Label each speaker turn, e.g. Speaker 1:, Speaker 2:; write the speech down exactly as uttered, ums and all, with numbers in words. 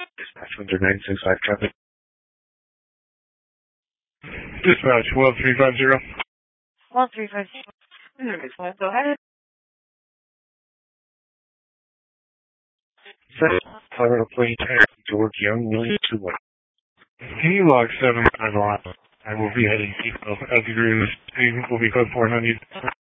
Speaker 1: Dispatch one zero nine six five traffic.
Speaker 2: Dispatch one three five zero.
Speaker 3: one three five zero. Go ahead.
Speaker 1: Colorado Plain Taxi, George Young, William two one.
Speaker 2: Can you log seven five one? I will be heading east as agreed. Will be code four ninety.